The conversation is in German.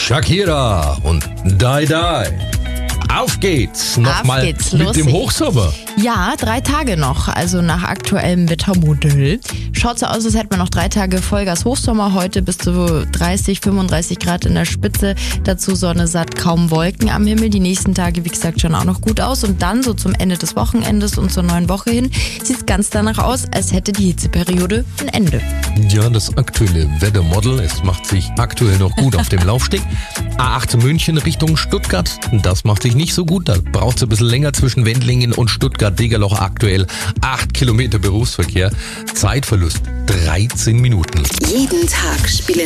Shakira und Die Die. Auf geht's, nochmal mit dem Hochsommer. Ja, 3 Tage noch, also nach aktuellem Wettermodell. Schaut so aus, als hätten wir noch 3 Tage Vollgas Hochsommer. Heute bis zu 30, 35 Grad in der Spitze. Dazu Sonne satt, kaum Wolken am Himmel. Die nächsten Tage, wie gesagt, schauen auch noch gut aus. Und dann so zum Ende des Wochenendes und zur neuen Woche hin sieht es ganz danach aus, als hätte die Hitzeperiode ein Ende. Ja, das aktuelle Wettermodell, es macht sich aktuell noch gut auf dem Laufsteg. A8 München Richtung Stuttgart, das macht sich nicht so gut. Da braucht es ein bisschen länger zwischen Wendlingen und Stuttgart-Degerloch aktuell. 8 Kilometer Berufsverkehr, Zeitverlust 13 Minuten. Jeden Tag spielen